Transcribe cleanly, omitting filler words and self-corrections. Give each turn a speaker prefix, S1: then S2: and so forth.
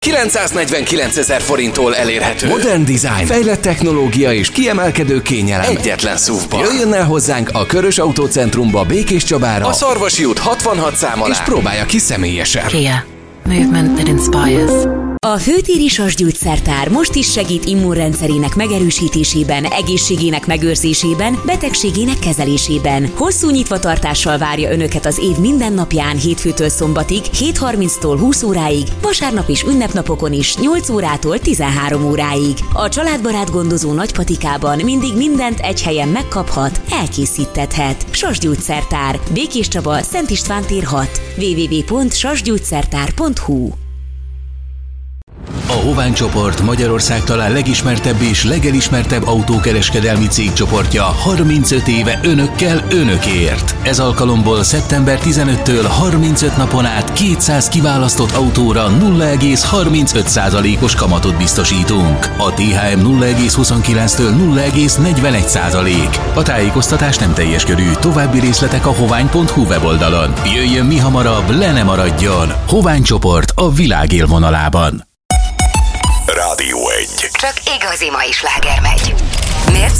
S1: 949 000 forinttól elérhető. Modern design, fejlett technológia és kiemelkedő kényelem egyetlen SUV-ban. Jöjjön el hozzánk a Körös Autócentrumba, Békés Csabára, a Szarvasi út 66 szám alá, és próbálja ki személyesen.
S2: Kia. Movement that inspires.
S3: A Főtéri Sas Gyógyszertár most is segít immunrendszerének megerősítésében, egészségének megőrzésében, betegségének kezelésében. Hosszú nyitvatartással várja Önöket az év minden napján, hétfőtől szombatig, 7:30-tól 20 óráig, vasárnap és ünnepnapokon is 8 órától 13 óráig. A családbarát gondozó Nagypatikában mindig mindent egy helyen megkaphat, elkészíthethet. Sas Gyógyszertár, Békés Csaba, Szent István tér 6, www.sasgyógyszertár.hu.
S4: A Hovány csoport Magyarország talán legismertebb és legelismertebb autókereskedelmi cégcsoportja 35 éve önökkel, önökért. Ez alkalomból szeptember 15-től 35 napon át 200 kiválasztott autóra 0,35%-os kamatot biztosítunk. A THM 0,29-től 0,41%. A tájékoztatás nem teljes körű, további részletek a hovány.hu weboldalon. Jöjjön mi hamarabb, le ne maradjon! Hovány csoport a világ élvonalában.
S5: Rádió 1.
S6: Csak igazi mai sláger megy. Miért